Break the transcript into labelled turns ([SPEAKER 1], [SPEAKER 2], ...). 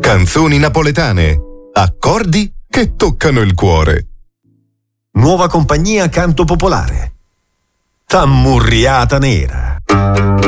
[SPEAKER 1] Canzoni napoletane, accordi che toccano il cuore.
[SPEAKER 2] Nuova compagnia canto popolare. Tammurriata nera.